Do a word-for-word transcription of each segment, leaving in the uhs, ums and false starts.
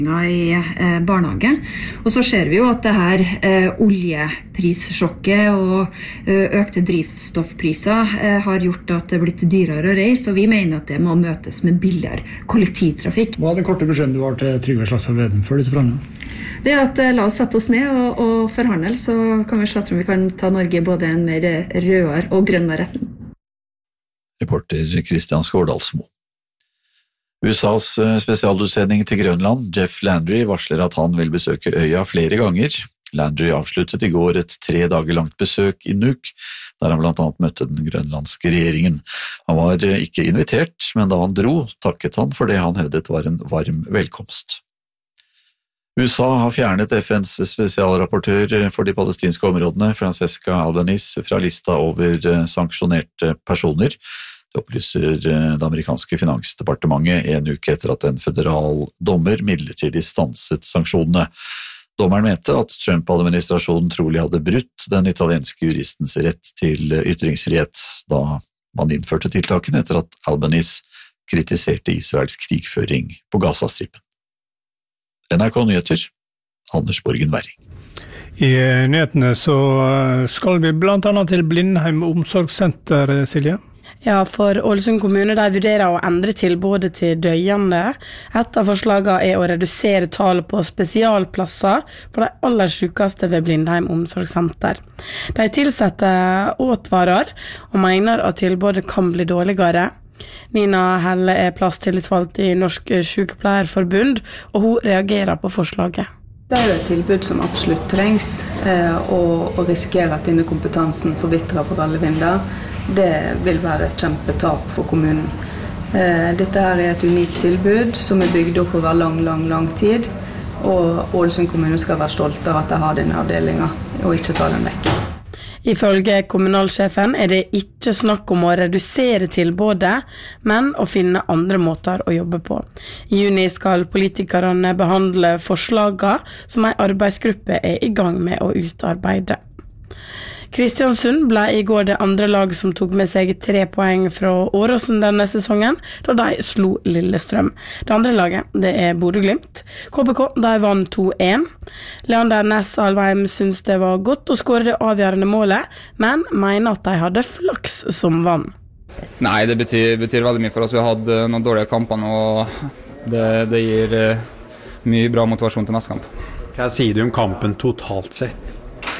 I eh, barnehage. Og så ser vi jo at det her eh, oljeprissjokket og eh, økte drivstoffpriser eh, har gjort at det er blitt dyrere å reise, og vi mener at det må møtes med billigere kollektivtrafikk. Hva er den korte beskjeden du har til Trygve Slagsvold Vedum før disse forhandlingene? Det er at eh, la oss sette oss ned og, og forhandle, så kan vi se om vi kan ta Norge både en mer rødere og grønnere retning. Reporter Kristian Skårdalsmo. U S A's spesialutsending til Grønland, Jeff Landry, varsler at han vil besøke øya flere ganger. Landry avsluttet i går et tre dager langt besøk i Nuuk, der han blant annet møtte den grønlandske regjeringen. Han var ikke invitert, men da han dro, takket han for det han hevdet var en varm velkomst. U S A har fjernet F N's spesialrapportør for de palestinske områdene, Francesca Albanese, fra lista over sanksjonerte personer. Det opplyser det amerikanske finansdepartementet en uke etter at en føderal dommer midlertidig stanset sanksjonene. Dommeren mente at Trump-administrasjonen trolig hadde brutt den italienske juristens rett til ytringsfrihet, da man innførte tiltakene etter at Albanese kritiserte Israels krigføring på Gazastripen. N R K Nyheter, Anders Borgen Werring. I nyhetene så skal vi blant annet til Blindheim omsorgssenter, Silje. Ja, for Ålesund kommune de vurderer å endre tilbudet til døyende. Et av forslagene er å redusere tallet på spesialplasser for de aller sykeste ved Blindheim omsorgssenter. De tilsatte åtvarer og mener at tilbudet kan bli dårligere. Nina Helle er plasstillitsvalgt i Norsk Sykepleierforbund, og hun reagerer på forslaget. Det er jo et tilbud som absolutt trengs, og, og risikerer at denne kompetansen forvitrer for alle vinder. Det vil være et kjempetap for kommunen. Dette her er et unikt tilbud som er bygd opp over lang, lang, lang tid, og Ålesund kommune skal være stolt av at de har denne avdelingen, og ikke ta den vekk. Ifølge kommunalsjefen er det ikke snakk om å redusere tilbudet, men å finne andre måter å jobbe på. I juni skal politikerne behandle forslagene som en arbeidsgruppe er i gang med å utarbeide. Kristiansund ble i går det andre laget som tok med seg tre poeng fra Åråsen denne sesongen, da de slo Lillestrøm. Det andre laget, det er Bodø Glimt. K B K, de vant to en. Leander Næss Alvheim synes det var godt å skåre det avgjørende målet, men mener at de hadde flaks som vann. Nei, det betyr, betyr veldig mye for oss. Vi har hatt noen dårlige kamper nå, og det, det gir mye bra motivasjon til neste kamp. Hva sier du om kampen totalt sett?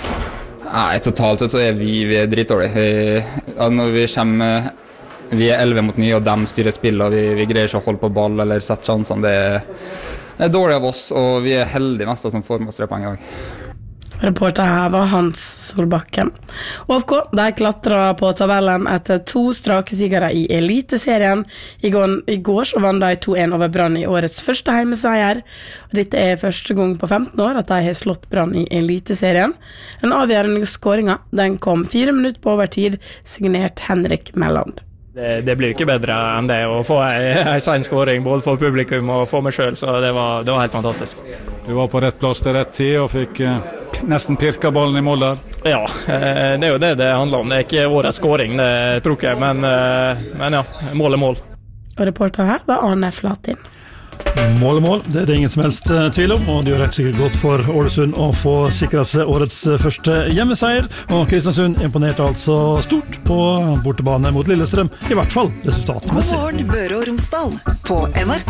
Nei, totalt sett så er vi, vi er dritdårlige. Vi, når vi kommer, vi er elleve mot ni, og de styrer spill, og vi, vi greier ikke å holde på ball eller sette sjansene. Det er, det er dårlig av oss, og vi er heldige nesten som får med oss tre poeng i dag. Reporter her var Hans Solbakken. O F K, de klatret på tabellen etter to strake sigere i Eliteserien. I går, i går så vant de to en over Brann i årets første heimeseier. Dette er første gang på femten år at de har slått Brann i Eliteserien. Den avgjørende skåringen, den kom fire minutter på overtid, signert Henrik Melland. Det, det blir ikke bedre enn det å få en sen skåring både for publikum og for meg selv, så det var, det var helt fantastisk. Du var på rett plass til rett tid og fikk eh, nesten pirka ballen i mål der. Ja, eh, det er jo det det handler om. Det er ikke årets skåring, det tror jeg, men, eh, men ja, mål er mål. Og reporter her var Arne Flatin. Mål og mål, det er det ingen som helst tvil om, og det gjør rett sikkert godt for Ålesund å få sikret seg årets første hjemmeseier, og Kristiansund imponerte altså stort på bortebane mot Lillestrøm, i hvert fall resultatmessig. God morgen, Møre og Romsdal på N R K.